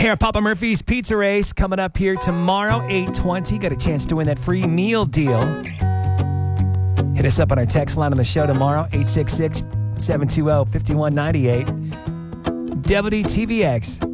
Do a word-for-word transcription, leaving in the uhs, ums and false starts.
Here, Papa Murphy's Pizza Race coming up here tomorrow, eight twenty. Got a chance to win that free meal deal. Hit us up on our text line on the show tomorrow, eight six six, seven two zero, five one nine eight. W D T V X.